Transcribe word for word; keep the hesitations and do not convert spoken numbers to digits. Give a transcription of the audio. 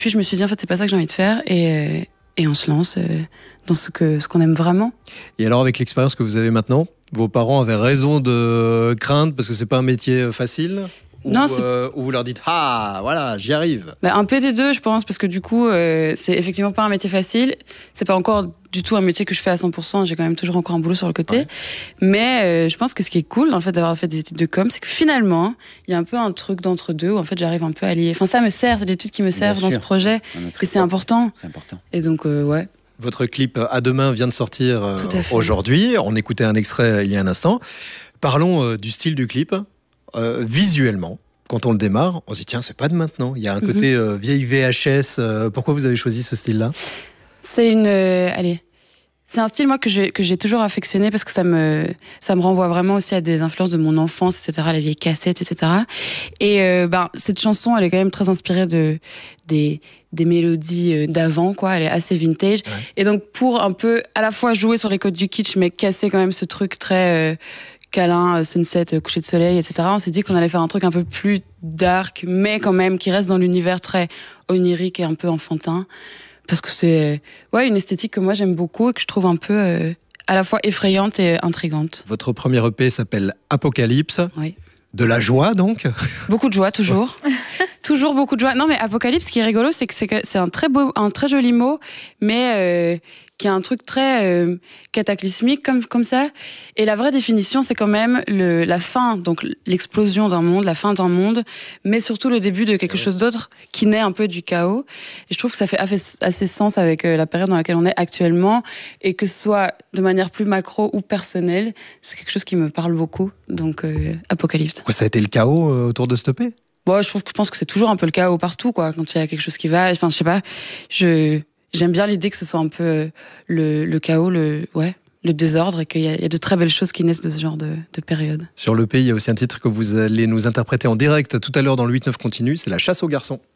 Puis je me suis dit, en fait, c'est pas ça que j'ai envie de faire. Et, et on se lance euh, dans ce, que, ce qu'on aime vraiment. Et alors, avec l'expérience que vous avez maintenant, vos parents avaient raison de craindre parce que c'est pas un métier facile? Ou, non, euh, ou vous leur dites ah voilà j'y arrive. Bah, un peu des deux je pense parce que du coup euh, c'est effectivement pas un métier facile, c'est pas encore du tout un métier que je fais à cent pour cent, j'ai quand même toujours encore un boulot sur le côté, ouais. mais euh, je pense que ce qui est cool dans le fait d'avoir fait des études de com, c'est que finalement il y a un peu un truc d'entre deux où en fait j'arrive un peu à lier, enfin ça me sert, c'est des études qui me servent Bien dans sûr. ce projet et c'est important. c'est important et donc euh, ouais. Votre clip À demain vient de sortir euh, aujourd'hui, on écoutait un extrait il y a un instant. Parlons euh, du style du clip. Euh, visuellement, quand on le démarre, on se dit tiens, c'est pas de maintenant. Il y a un côté euh, vieille V H S. Euh, pourquoi vous avez choisi ce style-là? C'est une, euh, allez, c'est un style moi que j'ai que j'ai toujours affectionné parce que ça me ça me renvoie vraiment aussi à des influences de mon enfance, et cetera. Les vieilles cassettes, et cetera. Et euh, ben cette chanson, elle est quand même très inspirée de des des mélodies d'avant, quoi. Elle est assez vintage. Ouais. Et donc pour un peu à la fois jouer sur les codes du kitsch, mais casser quand même ce truc très euh, câlin, sunset, coucher de soleil, et cetera. On s'est dit qu'on allait faire un truc un peu plus dark, mais quand même qui reste dans l'univers très onirique et un peu enfantin. Parce que c'est ouais, une esthétique que moi j'aime beaucoup et que je trouve un peu euh, à la fois effrayante et intrigante. Votre premier E P s'appelle Apocalypse. Oui. De la joie donc? Beaucoup de joie, toujours. Toujours beaucoup de joie. Non mais Apocalypse, ce qui est rigolo, c'est que c'est, que c'est un très beau, un très joli mot, mais euh, qui a un truc très euh, cataclysmique comme comme ça. Et la vraie définition, c'est quand même le la fin, donc l'explosion d'un monde, la fin d'un monde, mais surtout le début de quelque ouais. chose d'autre qui naît un peu du chaos. Et je trouve que ça fait assez sens avec euh, la période dans laquelle on est actuellement, et que ce soit de manière plus macro ou personnelle, c'est quelque chose qui me parle beaucoup. Donc euh, Apocalypse. Pourquoi ça a été le chaos euh, autour de ce E P? Bon, je trouve que je pense que c'est toujours un peu le chaos partout, quoi. Quand il y a quelque chose qui va, enfin, je sais pas. Je j'aime bien l'idée que ce soit un peu le, le chaos, le ouais, le désordre, et qu'il y a, il y a de très belles choses qui naissent de ce genre de, de période. Sur l'E P, il y a aussi un titre que vous allez nous interpréter en direct tout à l'heure dans le huit neuf continu, c'est La chasse aux garçons.